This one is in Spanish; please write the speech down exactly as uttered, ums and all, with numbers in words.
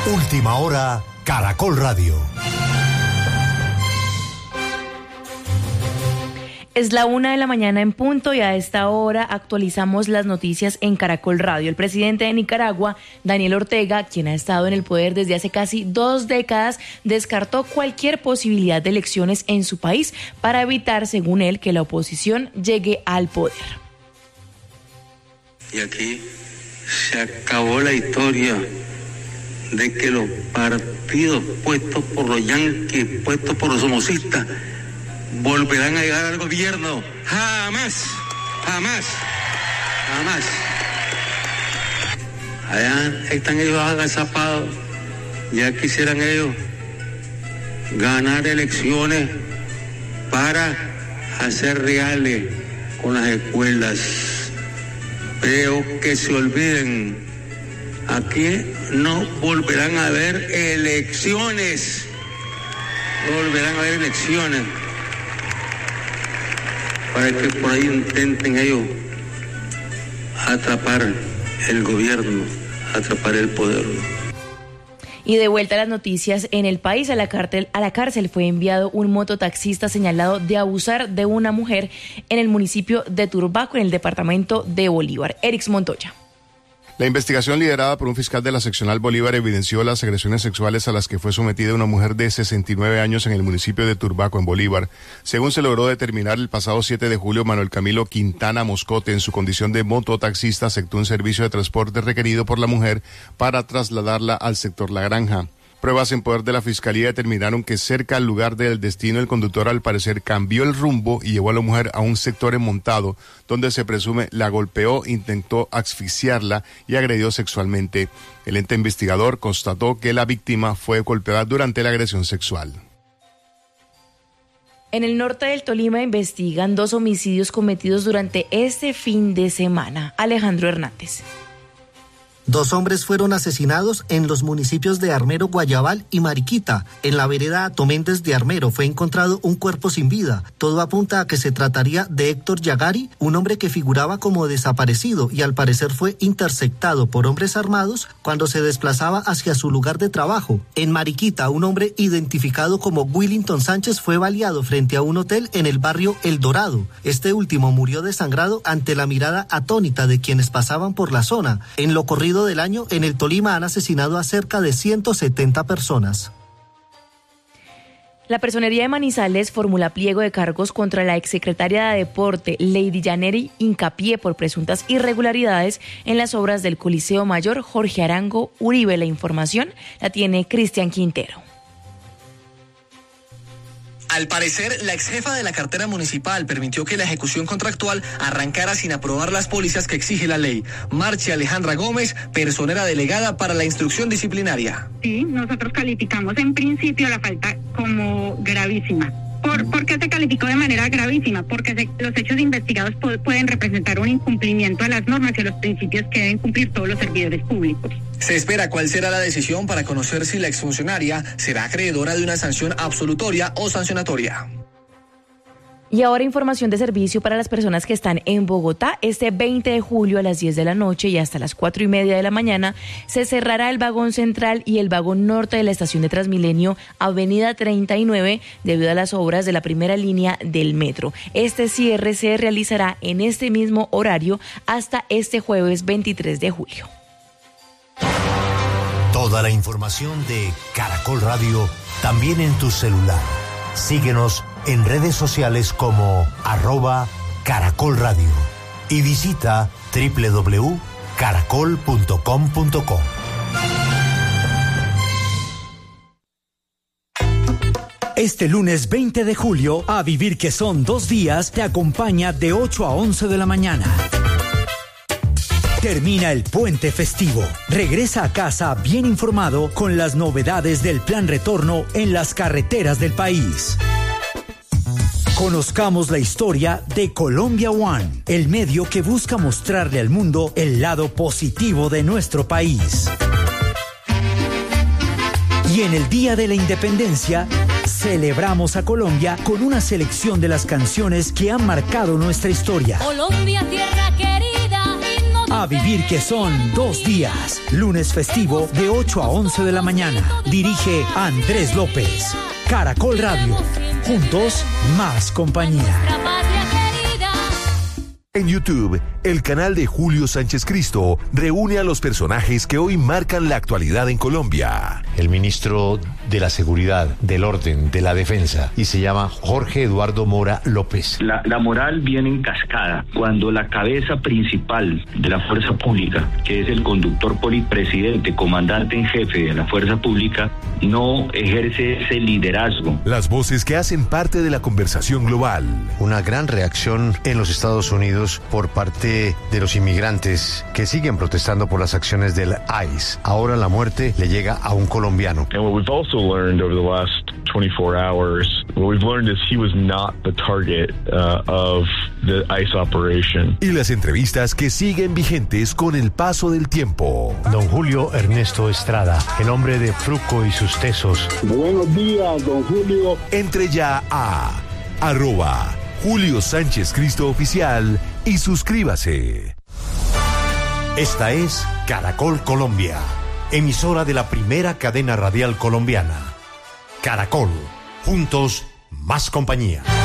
Última hora, Caracol Radio. Es la una de la mañana en punto y a esta hora actualizamos las noticias en Caracol Radio. El presidente de Nicaragua, Daniel Ortega, quien ha estado en el poder desde hace casi dos décadas, descartó cualquier posibilidad de elecciones en su país para evitar, según él, que la oposición llegue al poder. Y aquí se acabó la historia de que los partidos puestos por los yanquis, puestos por los somocistas, volverán a llegar al gobierno. Jamás, jamás, jamás. Allá están ellos agazapados. Ya quisieran ellos ganar elecciones para hacer reales con las escuelas. Pero que se olviden, aquí no volverán a haber elecciones. No volverán a haber elecciones. Para que por ahí intenten ellos atrapar el gobierno, atrapar el poder. Y de vuelta a las noticias, en el país a la cárcel, a la cárcel fue enviado un mototaxista señalado de abusar de una mujer en el municipio de Turbaco, en el departamento de Bolívar. Erix Montoya. La investigación liderada por un fiscal de la seccional Bolívar evidenció las agresiones sexuales a las que fue sometida una mujer de sesenta y nueve años en el municipio de Turbaco, en Bolívar. Según se logró determinar el pasado siete de julio, Manuel Camilo Quintana Moscote, en su condición de mototaxista, aceptó un servicio de transporte requerido por la mujer para trasladarla al sector La Granja. Pruebas en poder de la Fiscalía determinaron que cerca al lugar del destino el conductor al parecer cambió el rumbo y llevó a la mujer a un sector enmontado donde se presume la golpeó, intentó asfixiarla y agredió sexualmente. El ente investigador constató que la víctima fue golpeada durante la agresión sexual. En el norte del Tolima investigan dos homicidios cometidos durante este fin de semana. Alejandro Hernández. Dos hombres fueron asesinados en los municipios de Armero, Guayabal y Mariquita. En la vereda Atoméndez de Armero fue encontrado un cuerpo sin vida. Todo apunta a que se trataría de Héctor Yagari, un hombre que figuraba como desaparecido y al parecer fue interceptado por hombres armados cuando se desplazaba hacia su lugar de trabajo. En Mariquita, un hombre identificado como Willington Sánchez fue baleado frente a un hotel en el barrio El Dorado. Este último murió desangrado ante la mirada atónita de quienes pasaban por la zona. En lo corrido del año, en el Tolima han asesinado a cerca de ciento setenta personas. La Personería de Manizales formula pliego de cargos contra la exsecretaria de Deporte, Lady Yaneri Hincapié, por presuntas irregularidades en las obras del Coliseo Mayor Jorge Arango Uribe. La información la tiene Cristian Quintero. Al parecer, la exjefa de la cartera municipal permitió que la ejecución contractual arrancara sin aprobar las pólizas que exige la ley. Marcia Alejandra Gómez, personera delegada para la instrucción disciplinaria. Sí, nosotros calificamos en principio la falta como gravísima. ¿Por, ¿Por qué se calificó de manera gravísima? Porque se, los hechos investigados po- pueden representar un incumplimiento a las normas y a los principios que deben cumplir todos los servidores públicos. Se espera cuál será la decisión para conocer si la exfuncionaria será acreedora de una sanción absolutoria o sancionatoria. Y ahora información de servicio para las personas que están en Bogotá. Este veinte de julio a las diez de la noche y hasta las cuatro y media de la mañana se cerrará el vagón central y el vagón norte de la estación de Transmilenio Avenida treinta y nueve debido a las obras de la primera línea del metro. Este cierre se realizará en este mismo horario hasta este jueves veintitrés de julio. Toda la información de Caracol Radio también en tu celular. Síguenos en redes sociales como arroba Caracol Radio y visita doble u doble u doble u punto caracol punto com punto co. Este lunes veinte de julio, A Vivir que son dos días, te acompaña de ocho a once de la mañana. Termina el puente festivo. Regresa a casa bien informado con las novedades del plan retorno en las carreteras del país. Conozcamos la historia de Colombia One, el medio que busca mostrarle al mundo el lado positivo de nuestro país. Y en el Día de la Independencia, celebramos a Colombia con una selección de las canciones que han marcado nuestra historia. Colombia, tierra querida, himno A vivir que son dos días. Lunes festivo de ocho a once de la mañana. Dirige Andrés López. Caracol Radio. Juntos, más compañía. En YouTube, el canal de Julio Sánchez Cristo reúne a los personajes que hoy marcan la actualidad en Colombia. El ministro de la Seguridad, del Orden, de la Defensa, y se llama Jorge Eduardo Mora López. La, la moral viene en cascada cuando la cabeza principal de la fuerza pública, que es el conductor polipresidente, comandante en jefe de la fuerza pública, no ejerce ese liderazgo. Las voces que hacen parte de la conversación global. Una gran reacción en los Estados Unidos por parte de los inmigrantes que siguen protestando por las acciones del I C E. Ahora la muerte le llega a un colombiano. And what we've also learned over the last twenty-four hours, what we've learned is he was not the target uh, of the I C E operation. Y las entrevistas que siguen vigentes con el paso del tiempo. Don Julio Ernesto Estrada, el hombre de Fruco y sus tesos. Buenos días, don Julio. Entre ya a arroba Julio Sánchez Cristo Oficial y suscríbase. Esta es Caracol Colombia, emisora de la primera cadena radial colombiana. Caracol, juntos, más compañía.